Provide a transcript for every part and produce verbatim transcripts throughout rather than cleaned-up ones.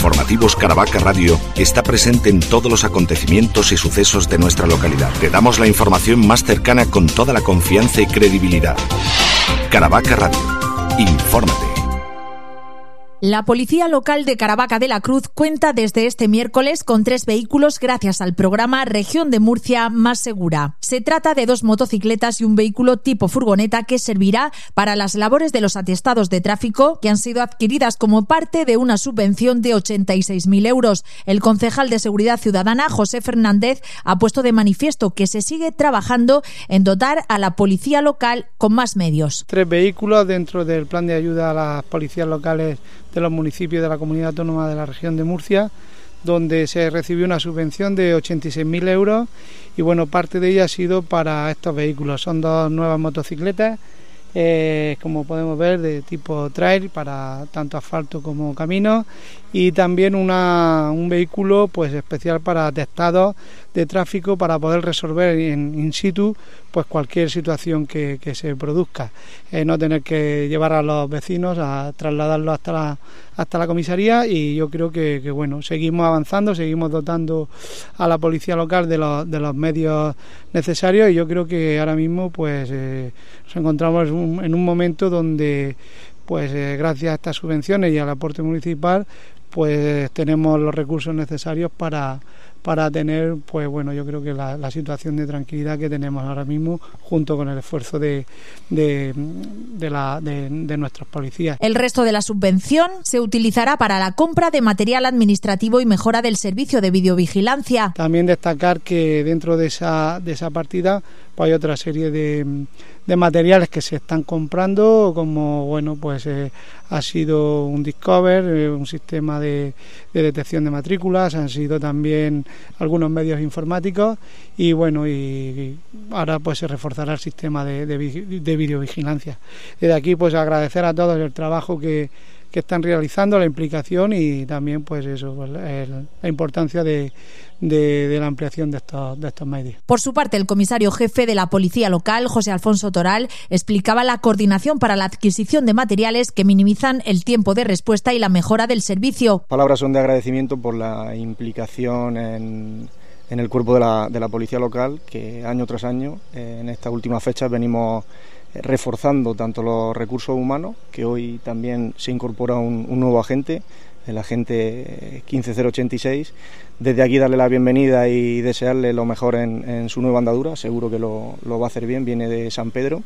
Informativos Caravaca Radio está presente en todos los acontecimientos y sucesos de nuestra localidad. Te damos la información más cercana con toda la confianza y credibilidad. Caravaca Radio. Infórmate. La Policía Local de Caravaca de la Cruz cuenta desde este miércoles con tres vehículos gracias al programa Región de Murcia Más Segura. Se trata de dos motocicletas y un vehículo tipo furgoneta que servirá para las labores de los atestados de tráfico que han sido adquiridas como parte de una subvención de ochenta y seis mil euros. El concejal de Seguridad Ciudadana, José Fernández, ha puesto de manifiesto que se sigue trabajando en dotar a la Policía Local con más medios. Tres vehículos dentro del plan de ayuda a las policías locales de los municipios de la Comunidad Autónoma de la Región de Murcia, donde se recibió una subvención de ochenta y seis mil euros y bueno, parte de ella ha sido para estos vehículos. Son dos nuevas motocicletas, eh, como podemos ver, de tipo trail para tanto asfalto como camino, y también una, un vehículo pues especial para atestados de tráfico para poder resolver in, in situ pues cualquier situación que, que se produzca, eh, no tener que llevar a los vecinos a trasladarlo hasta la hasta la comisaría. Y yo creo que, que bueno, seguimos avanzando, seguimos dotando a la policía local de los, de los medios necesarios, y yo creo que ahora mismo pues eh, nos encontramos un, en un momento donde pues eh, gracias a estas subvenciones y al aporte municipal pues tenemos los recursos necesarios para para tener, pues bueno, yo creo que la, la situación de tranquilidad que tenemos ahora mismo, junto con el esfuerzo de, de, de, la, de, de nuestros policías. El resto de la subvención se utilizará para la compra de material administrativo y mejora del servicio de videovigilancia. También destacar que dentro de esa, de esa partida pues hay otra serie de, de materiales que se están comprando, como bueno, pues eh, ha sido un Discover, eh, un sistema de, de detección de matrículas, han sido también algunos medios informáticos, y bueno, y, y ahora pues se reforzará el sistema de, de, de videovigilancia. Desde aquí pues agradecer a todos el trabajo que, que están realizando, la implicación y también pues eso, el, la importancia de, de, de la ampliación de estos, de estos medios. Por su parte, el comisario jefe de la Policía Local, José Alfonso Toral, explicaba la coordinación para la adquisición de materiales que minimizan el tiempo de respuesta y la mejora del servicio. Palabras son de agradecimiento por la implicación en, en el cuerpo de la, de la Policía Local, que año tras año, eh, en estas últimas fechas, venimos reforzando tanto los recursos humanos, que hoy también se incorpora un, un nuevo agente, el agente quince cero ochenta y seis. Desde aquí darle la bienvenida y desearle lo mejor en, en su nueva andadura, seguro que lo, lo va a hacer bien, viene de San Pedro,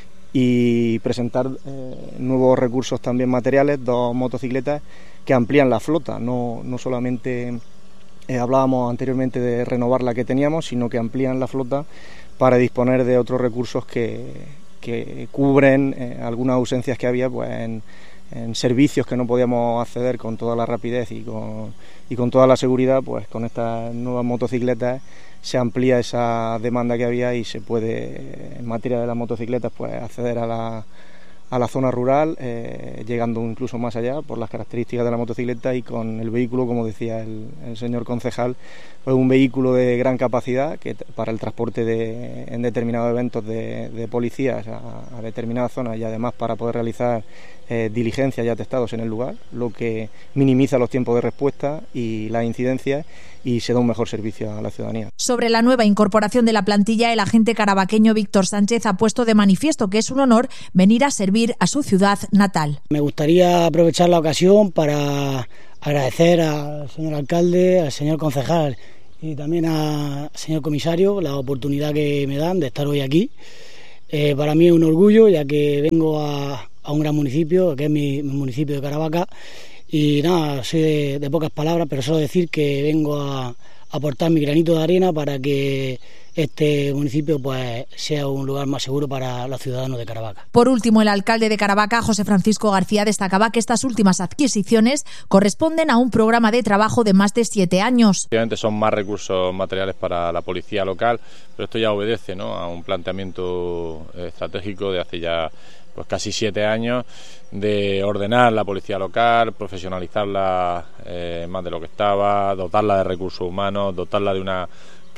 y presentar eh, nuevos recursos también materiales, dos motocicletas que amplían la flota, no, no solamente eh, hablábamos anteriormente de renovar la que teníamos, sino que amplían la flota para disponer de otros recursos que que cubren eh, algunas ausencias que había pues en, en servicios que no podíamos acceder con toda la rapidez y con, y con toda la seguridad. Pues con estas nuevas motocicletas se amplía esa demanda que había y se puede, en materia de las motocicletas, pues acceder a la, a la zona rural, eh, llegando incluso más allá por las características de la motocicleta, y con el vehículo, como decía el, el señor concejal, pues un vehículo de gran capacidad que para el transporte de, en determinados eventos de, de policías a, a determinadas zonas, y además para poder realizar eh, diligencias y atestados en el lugar, lo que minimiza los tiempos de respuesta y las incidencias, y se da un mejor servicio a la ciudadanía. Sobre la nueva incorporación de la plantilla, el agente caravaqueño Víctor Sánchez ha puesto de manifiesto que es un honor venir a servir a su ciudad natal. Me gustaría aprovechar la ocasión para agradecer al señor alcalde, al señor concejal y también al señor comisario la oportunidad que me dan de estar hoy aquí. Eh, para mí es un orgullo, ya que vengo a, a un gran municipio, que es mi, mi municipio de Caravaca, y nada, soy de, de pocas palabras, pero solo decir que vengo a aportar mi granito de arena para que este municipio pues sea un lugar más seguro para los ciudadanos de Caravaca. Por último, el alcalde de Caravaca, José Francisco García, destacaba que estas últimas adquisiciones corresponden a un programa de trabajo de más de siete años. Obviamente son más recursos materiales para la policía local, pero esto ya obedece, ¿no?, a un planteamiento estratégico de hace ya pues casi siete años, de ordenar la policía local, profesionalizarla eh, más de lo que estaba, dotarla de recursos humanos, dotarla de una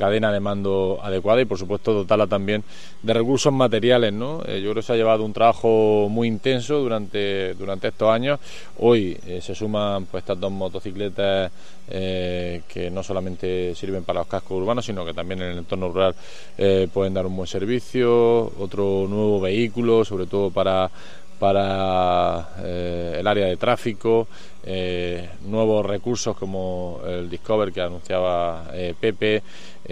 cadena de mando adecuada y, por supuesto, dotarla también de recursos materiales, ¿no? Eh, yo creo que se ha llevado un trabajo muy intenso durante, durante estos años. Hoy eh, se suman pues estas dos motocicletas eh, que no solamente sirven para los cascos urbanos, sino que también en el entorno rural eh, pueden dar un buen servicio. Otro nuevo vehículo, sobre todo para para eh, el área de tráfico, eh, nuevos recursos como el Discover que anunciaba eh, Pepe,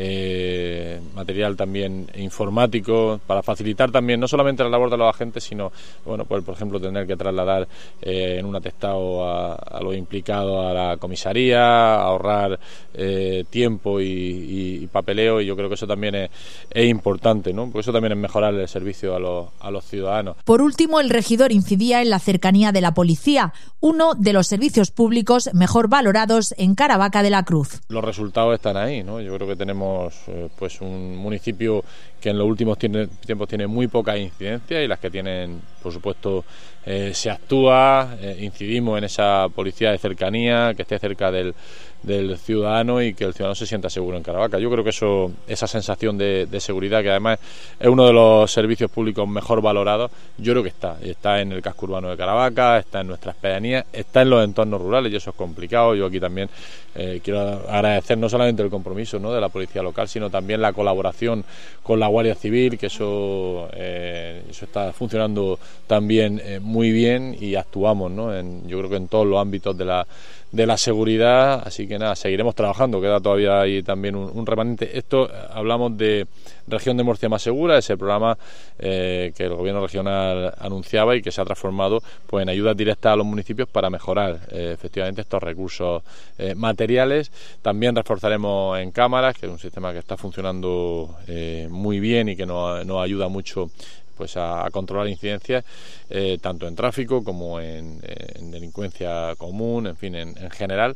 eh, material también informático para facilitar también no solamente la labor de los agentes, sino bueno, pues por ejemplo tener que trasladar eh, en un atestado a, a los implicados a la comisaría, ahorrar eh, tiempo y, y, y papeleo, y yo creo que eso también es, es importante, ¿no? Porque eso también es mejorar el servicio a los, a los ciudadanos. Por último, el regidor incidía en la cercanía de la policía, uno de los servicios públicos mejor valorados en Caravaca de la Cruz. Los resultados están ahí, ¿no? Yo creo que tenemos eh, pues un municipio que en los últimos tiene, tiempos tiene muy poca incidencia, y las que tienen, por supuesto, eh, se actúa, eh, incidimos en esa policía de cercanía, que esté cerca del, del ciudadano y que el ciudadano se sienta seguro en Caravaca. Yo creo que eso, esa sensación de, de seguridad, que además es uno de los servicios públicos mejor valorados, yo creo que está, está en el casco urbano de Caravaca, está en nuestras pedanías, está en los entornos rurales, y eso es complicado. Yo aquí también eh, quiero agradecer no solamente el compromiso, ¿no?, de la policía local, sino también la colaboración con la Guardia Civil, que eso eh, eso está funcionando también eh, muy bien, y actuamos, ¿no?, en, yo creo que en todos los ámbitos de la de la seguridad, así que nada, seguiremos trabajando, queda todavía ahí también un, un remanente. Esto, hablamos de Región de Murcia Más Segura, ese programa eh, que el gobierno regional anunciaba y que se ha transformado pues en ayudas directas a los municipios para mejorar eh, efectivamente estos recursos eh, materiales. También reforzaremos en cámaras, que es un sistema que está funcionando eh, muy bien y que nos, nos ayuda mucho pues a, a controlar incidencias eh, tanto en tráfico como en, en delincuencia común, en fin, en, en general,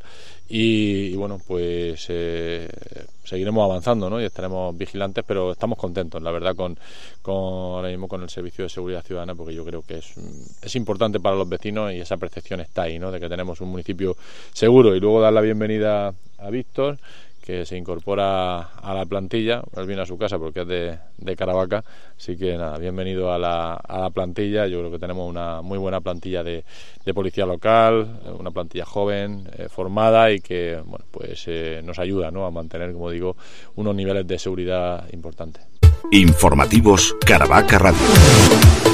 y, y bueno, pues eh, seguiremos avanzando, ¿no?, y estaremos vigilantes, pero estamos contentos, la verdad, con, con ahora mismo con el servicio de seguridad ciudadana, porque yo creo que es, es importante para los vecinos, y esa percepción está ahí, ¿no?, de que tenemos un municipio seguro. Y luego dar la bienvenida a Víctor, que se incorpora a la plantilla. Él viene a su casa porque es de, de Caravaca, así que nada, bienvenido a la, a la plantilla. Yo creo que tenemos una muy buena plantilla de, de policía local, una plantilla joven, eh, formada, y que bueno, pues eh, nos ayuda, ¿no?, a mantener, como digo, unos niveles de seguridad importantes. Informativos Caravaca Radio.